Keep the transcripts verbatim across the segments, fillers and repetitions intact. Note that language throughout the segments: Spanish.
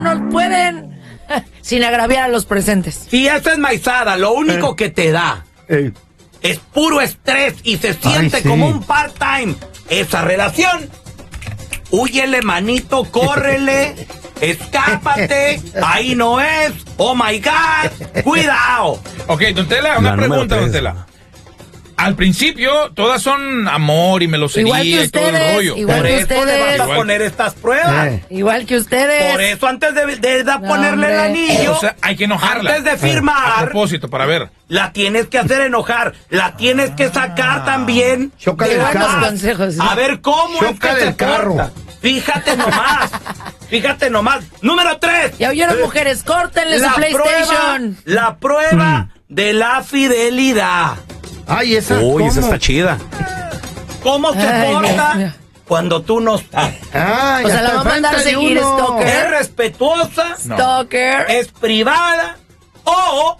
no pueden sin agraviar a los presentes. Si esa es maizada, lo único eh. que te da eh. es puro estrés y se siente Ay, sí. como un part-time esa relación. Húyele, manito, córrele, escápate, ahí no es, oh my God, cuidado. Ok, don Tela, una La pregunta, don Tela. Al principio, todas son amor y melosería y todo el rollo. Igual Por que eso ustedes. le vas a Igual. poner estas pruebas. Eh. Igual que ustedes. Por eso, antes de, de, de no, ponerle hombre. el anillo, o sea, hay que enojarla. Antes de firmar, a propósito, para ver. La tienes que hacer enojar, la tienes que sacar ah. también. Chócale el carro. Consejos, ¿sí? A ver cómo Chócale es que el carro. Corta. Fíjate nomás. Fíjate nomás. Número tres. Ya oyeron, eh, mujeres, córtenle su PlayStation. Prueba, la prueba mm. de la fidelidad. Ay, esa. Uy, esa está chida. ¿Cómo se Ay, porta Dios. cuando tú no estás? Ay, o sea, la va a mandar a seguir, stalker. ¿Es respetuosa? No. Stalker. ¿Es privada? ¿O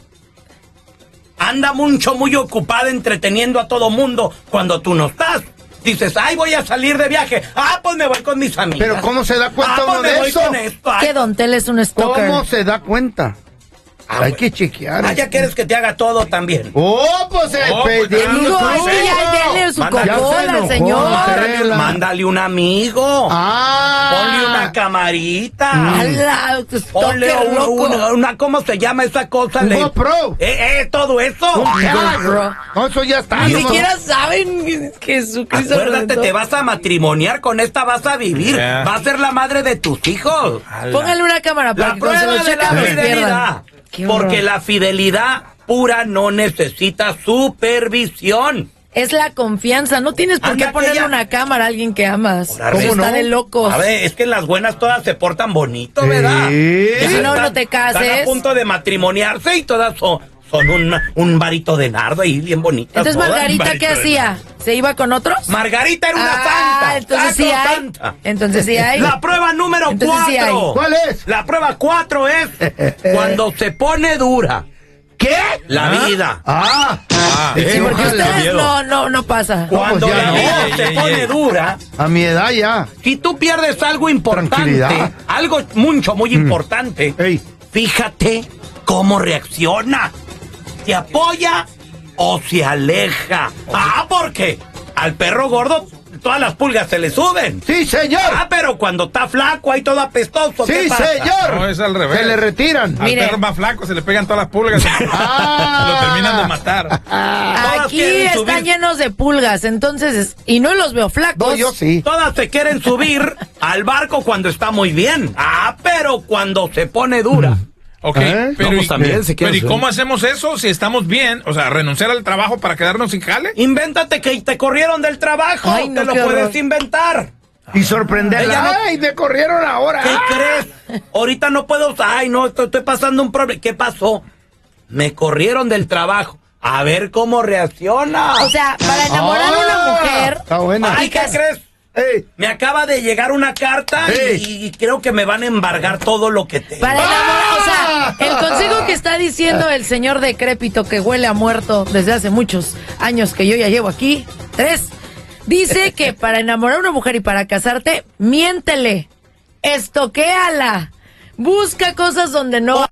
anda mucho, muy ocupada entreteniendo a todo mundo cuando tú no estás? Dices, ay, voy a salir de viaje. Ah, pues me voy con mis amigas. Pero ¿cómo se da cuenta ah, uno pues de voy eso? Con esto. Que Don Tel es un stalker. ¿Cómo se da cuenta? Ah, hay que chequear. Ah, ya quieres que te haga todo también. Oh, pues el oh, pues, amigo, ay, ya denle su Coca-Cola al señor. Mándale, mándale un amigo. Ah. Ponle una camarita. Mm. Ponle una, una, una, ¿cómo se llama esa cosa? Un GoPro. Eh, eh, todo eso. GoPro. No, eso ya está. Ni no, siquiera saben Jesucristo. Acuérdate, te vas a matrimoniar, con esta vas a vivir. Yeah. Va a ser la madre de tus hijos. Póngale una cámara para la que cuando se lo chequen los pierdan. Porque la fidelidad pura no necesita supervisión. Es la confianza. No tienes por Anda qué ponerle ella. una cámara a alguien que amas. ¿Cómo Está no? de locos. A ver, es que las buenas todas se portan bonito, ¿verdad? Sí. Y si no, no te cases. Están a punto de matrimoniarse y todas son, son un, un varito de nardo ahí bien bonitas. Entonces, todas. Margarita, ¿qué hacía? ¿Se iba con otros? Margarita era una ah, santa. Entonces sí hay. Santa. Entonces sí hay. La prueba número entonces cuatro. Sí hay. ¿Cuál es? La prueba cuatro es cuando se pone dura. ¿Qué? La ¿Ah? vida. Ah. ah sí, eh, porque ustedes no, no, no pasa. Cuando no, pues la no. vida Ey, se ey, pone ey. dura. A mi edad ya. Si tú pierdes algo importante, algo mucho, muy mm. importante, Ey. fíjate cómo reacciona. ¿Se apoya o se aleja? Ah, porque al perro gordo todas las pulgas se le suben. Sí, señor. Ah, pero cuando está flaco ahí todo apestoso. Sí, ¿qué pasa? señor. No, es al revés. Se le retiran. Al Mire. perro más flaco se le pegan todas las pulgas. Ah. Lo terminan de matar. Ah, Aquí están llenos de pulgas, entonces, y no los veo flacos. No, yo sí. Todas se quieren subir al barco cuando está muy bien. Ah, pero cuando se pone dura. Ok, ¿Eh? pero, No, pues y, también se pero ¿y quiere cómo hacemos eso si estamos bien? O sea, renunciar al trabajo para quedarnos sin jale. Invéntate que te corrieron del trabajo. Ay, no, te lo qué puedes horror. inventar. Y sorprenderla. Ella no- Ay, me corrieron ahora. ¿Qué Ah. crees? Ahorita no puedo. Ay, no, estoy, estoy pasando un problema. ¿Qué pasó? Me corrieron del trabajo. A ver cómo reacciona. O sea, para enamorar a una Ah, mujer. Está buena. Ay, ¿qué crees? Ey. Me acaba de llegar una carta Ey. y, y creo que me van a embargar todo lo que tengo. Para enamorar, o sea, el consejo que está diciendo el señor decrépito que huele a muerto desde hace muchos años que yo ya llevo aquí, tres, dice que para enamorar a una mujer y para casarte, miéntele, estoquéala, busca cosas donde no